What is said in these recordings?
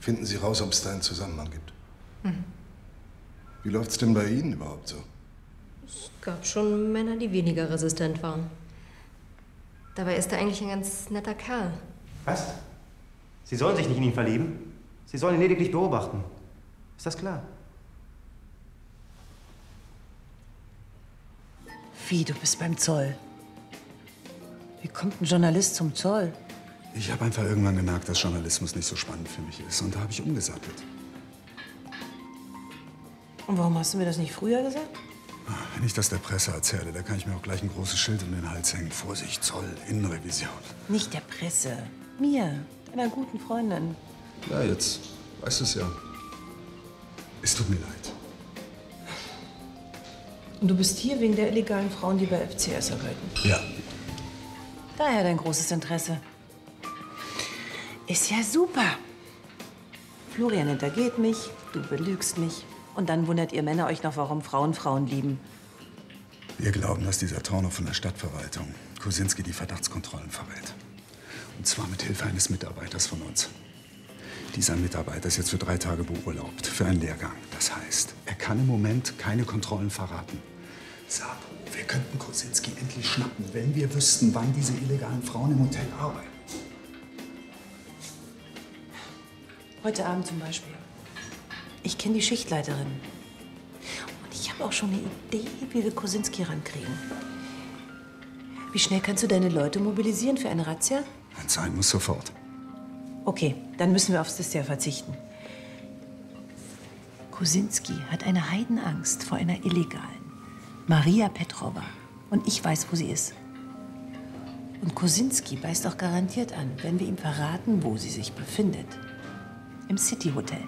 Finden Sie raus, ob es da einen Zusammenhang gibt. Wie läuft's denn bei Ihnen überhaupt so? Es gab schon Männer, die weniger resistent waren. Dabei ist er eigentlich ein ganz netter Kerl. Was? Sie sollen sich nicht in ihn verlieben? Sie sollen ihn lediglich beobachten. Ist das klar? Wie, du bist beim Zoll? Wie kommt ein Journalist zum Zoll? Ich habe einfach irgendwann gemerkt, dass Journalismus nicht so spannend für mich ist. Und da habe ich umgesattelt. Und warum hast du mir das nicht früher gesagt? Wenn ich das der Presse erzähle, da kann ich mir auch gleich ein großes Schild um den Hals hängen. Vorsicht, Zoll, Innenrevision. Nicht der Presse. Mir, deiner guten Freundin. Ja, jetzt weißt du es ja. Es tut mir leid. Und du bist hier wegen der illegalen Frauen, die bei FCS arbeiten? Ja. Daher dein großes Interesse. Ist ja super. Florian hintergeht mich, du belügst mich. Und dann wundert ihr Männer euch noch, warum Frauen Frauen lieben. Wir glauben, dass dieser Taunus von der Stadtverwaltung Kosinski die Verdachtskontrollen verrät. Und zwar mit Hilfe eines Mitarbeiters von uns. Dieser Mitarbeiter ist jetzt für 3 Tage beurlaubt, für einen Lehrgang. Das heißt, er kann im Moment keine Kontrollen verraten. Sabo, wir könnten Kosinski endlich schnappen, wenn wir wüssten, wann diese illegalen Frauen im Hotel arbeiten. Heute Abend zum Beispiel. Ich kenne die Schichtleiterin. Und ich habe auch schon eine Idee, wie wir Kosinski rankriegen. Wie schnell kannst du deine Leute mobilisieren für eine Razzia? Wenn es sein muss, sofort. Okay, dann müssen wir aufs Dessert verzichten. Kosinski hat eine Heidenangst vor einer illegalen. Maria Petrova. Und ich weiß, wo sie ist. Und Kosinski beißt auch garantiert an, wenn wir ihm verraten, wo sie sich befindet. Im City Hotel.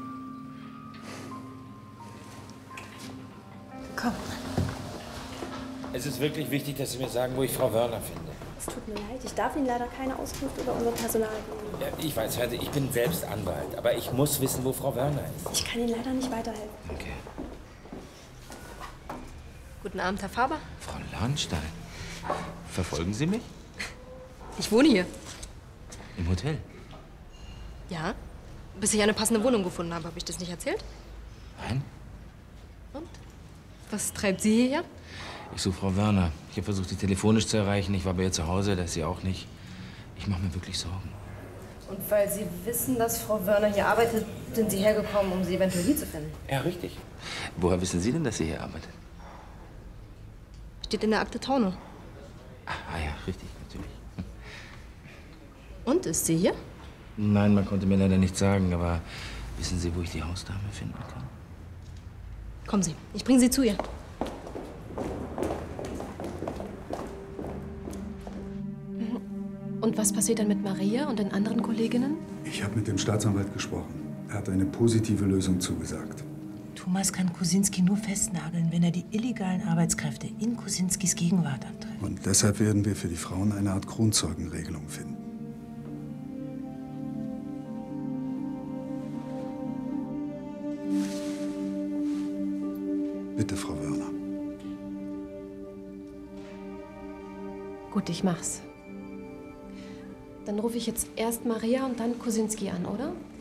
Komm. Es ist wirklich wichtig, dass Sie mir sagen, wo ich Frau Wörner finde. Es tut mir leid, ich darf Ihnen leider keine Auskunft über unser Personal geben. Ja, ich weiß, hören Sie, ich bin selbst Anwalt, aber ich muss wissen, wo Frau Wörner ist. Ich kann Ihnen leider nicht weiterhelfen. Okay. Guten Abend, Herr Faber. Frau Lahnstein, verfolgen Sie mich? Ich wohne hier. Im Hotel? Ja. Bis ich eine passende Wohnung gefunden habe, habe ich das nicht erzählt? Nein. Und? Was treibt Sie hierher? Ich suche Frau Wörner. Ich habe versucht, sie telefonisch zu erreichen. Ich war bei ihr zu Hause, da ist sie auch nicht. Ich mache mir wirklich Sorgen. Und weil Sie wissen, dass Frau Wörner hier arbeitet, sind Sie hergekommen, um sie eventuell hier zu finden? Ja, richtig. Woher wissen Sie denn, dass sie hier arbeitet? Steht in der Akte Taunus. Ah ja, richtig, natürlich. Und, ist sie hier? Nein, man konnte mir leider nichts sagen, aber wissen Sie, wo ich die Hausdame finden kann? Kommen Sie, ich bringe Sie zu ihr. Und was passiert dann mit Maria und den anderen Kolleginnen? Ich habe mit dem Staatsanwalt gesprochen. Er hat eine positive Lösung zugesagt. Thomas kann Kosinski nur festnageln, wenn er die illegalen Arbeitskräfte in Kosinskis Gegenwart antrifft. Und deshalb werden wir für die Frauen eine Art Kronzeugenregelung finden. Bitte, Frau Wörner. Gut, ich mach's. Dann rufe ich jetzt erst Maria und dann Kosinski an, oder?